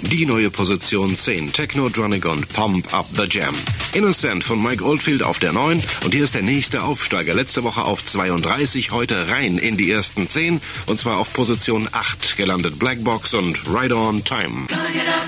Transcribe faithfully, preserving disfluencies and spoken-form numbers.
Die neue Position zehn, Technodronic und Pump Up the Jam. Innocent von Mike Oldfield auf der neun und hier ist der nächste Aufsteiger. Letzte Woche auf zweiunddreißig, heute rein in die ersten zehn und zwar auf Position acht gelandet. Black Box und Ride on Time. Gonna get up.